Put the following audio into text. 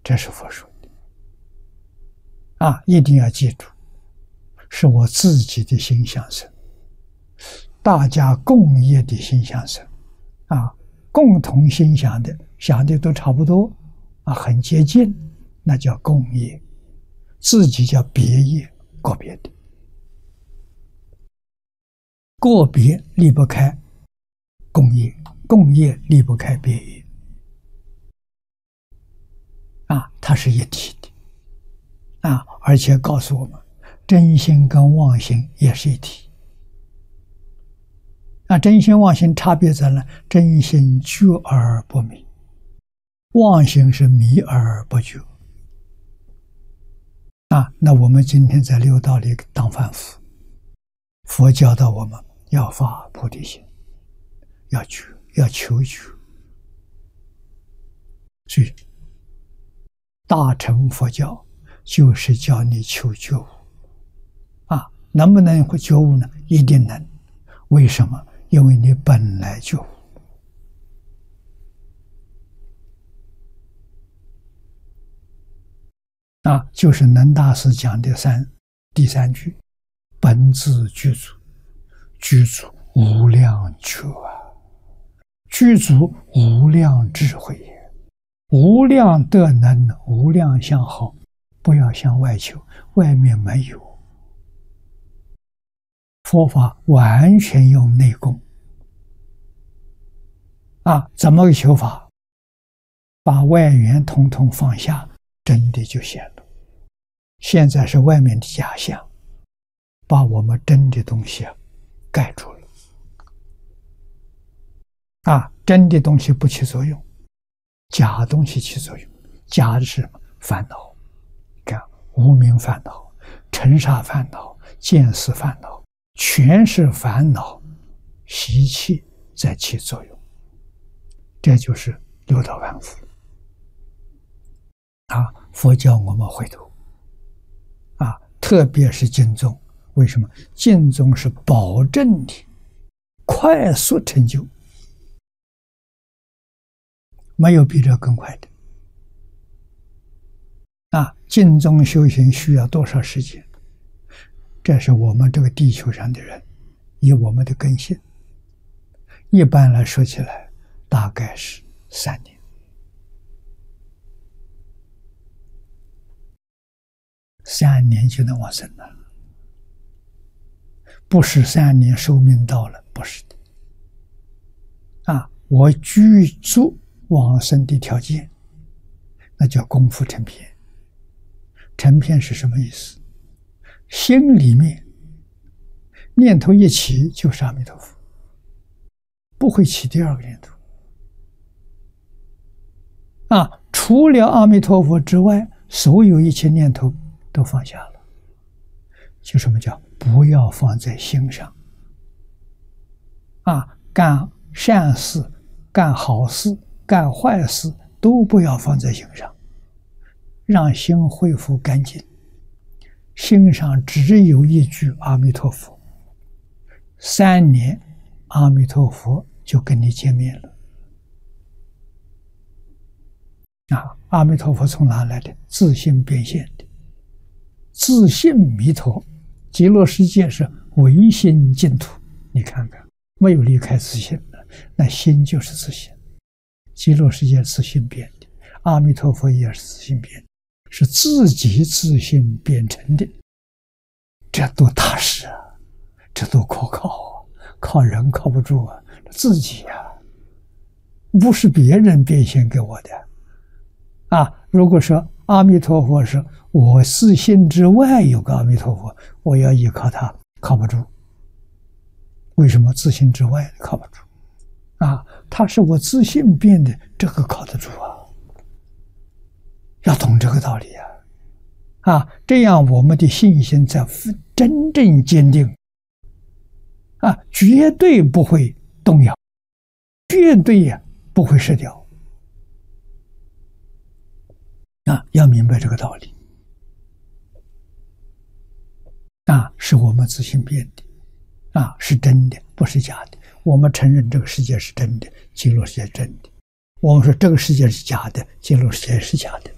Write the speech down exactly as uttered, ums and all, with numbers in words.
这是佛说的啊，一定要记住，是我自己的心想生，大家共业的心想生啊，共同心想的，想的都差不多啊，很接近，那叫共业，自己叫别业，个别的，个别离不开共业，共业离不开别业。啊，它是一体的，啊，而且告诉我们，真心跟妄心也是一体。那真心妄心差别在呢？真心觉而不迷，妄心是迷而不觉。啊，那我们今天在六道里当凡夫，佛教导我们要发菩提心，要觉，要求觉，所以。大乘佛教就是教你求觉悟啊，能不能会觉悟呢？一定能。为什么？因为你本来觉悟啊，就是能大师讲的三第三句：本自具足，具足无量觉啊，具足无量智慧也。无量德能，无量相好，不要向外求，外面没有。佛法完全用内功啊，怎么个求法？把外缘统统放下，真的就显了。现在是外面的假象，把我们真的东西盖住了啊，真的东西不起作用。假东西起作用，假的是什么？烦恼，看无明烦恼、尘沙烦恼、见思烦恼，全是烦恼习气在起作用。这就是六道凡夫啊！佛教我们回头啊，特别是经宗，为什么？经宗是保证你快速成就。没有比这更快的啊！净宗修行需要多少时间？这是我们这个地球上的人，以我们的根性，一般来说起来，大概是三年。三年就能往生了，不是三年寿命到了，不是的。啊，我具足往生的条件，那叫功夫成片。成片是什么意思？心里面念头一起就是阿弥陀佛，不会起第二个念头啊！除了阿弥陀佛之外，所有一切念头都放下了。就什么叫不要放在心上啊？干善事、干好事、干坏事都不要放在心上，让心恢复干净。心上只有一句阿弥陀佛，三年阿弥陀佛就跟你见面了。啊，阿弥陀佛从哪来的？自性变现的，自性弥陀。极乐世界是唯心净土，你看看，没有离开自性的，那心就是自性。极乐世界自性变的，阿弥陀佛也是自性变的，是自己自性变成的。这多踏实啊，这多可靠啊！靠人靠不住啊，自己啊，不是别人变现给我的啊。如果说阿弥陀佛是我自性之外有个阿弥陀佛，我要依靠他，靠不住。为什么自性之外靠不住啊？他是我自性变的，这个靠得住啊。要懂这个道理啊！啊，这样我们的信心才真正坚定啊，绝对不会动摇，绝对呀不会失掉啊！要明白这个道理啊，是我们自性变的啊，是真的，不是假的。我们承认这个世界是真的，极乐世界是真的；我们说这个世界是假的，极乐世界是假的。